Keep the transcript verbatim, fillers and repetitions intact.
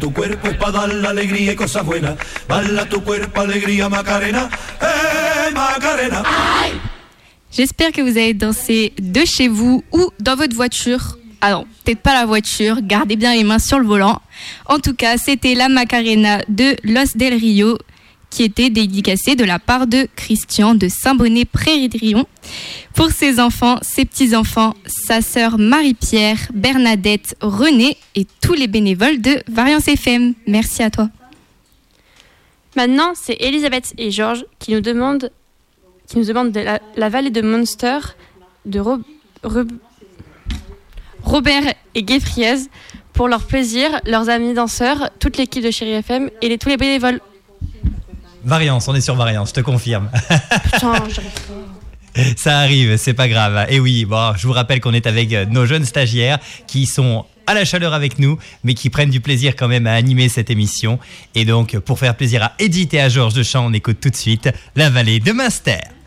Tu cuerpo es para dar la alegría y cosas buenas. Bala tu cuerpo, alegría, Macarena. Eh, Macarena. J'espère que vous avez dansé de chez vous ou dans votre voiture. Ah non, peut-être pas la voiture, gardez bien les mains sur le volant. En tout cas, c'était la Macarena de Los del Rio qui était dédicacée de la part de Christian de Saint-Bonnet-Prairie-de-Rion pour ses enfants, ses petits-enfants, sa sœur Marie-Pierre, Bernadette, René et tous les bénévoles de Variance F M. Merci à toi. Maintenant, c'est Elisabeth et Georges qui nous demandent, qui nous demandent de la, la vallée de Monster de Ro- Ro- Robert et Guéfriez pour leur plaisir, leurs amis danseurs, toute l'équipe de Chérie F M et les, tous les bénévoles. Variance, on est sur Variance, je te confirme. Putain, j'arrive pas. Ça arrive, c'est pas grave. Et oui, bon, je vous rappelle qu'on est avec nos jeunes stagiaires qui sont à la chaleur avec nous, mais qui prennent du plaisir quand même à animer cette émission. Et donc, pour faire plaisir à Edith et à Georges de Champ, on écoute tout de suite La Vallée de Munster.